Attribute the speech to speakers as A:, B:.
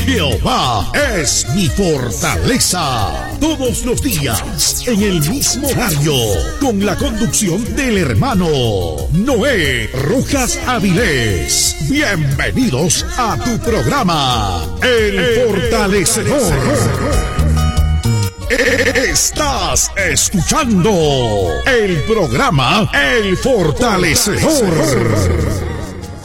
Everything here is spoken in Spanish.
A: Jehová es mi fortaleza. Todos los días, en el mismo horario, con la conducción del hermano Noé Rojas Avilés. Bienvenidos a tu programa, El Fortalecedor. Estás escuchando el programa El Fortalecedor.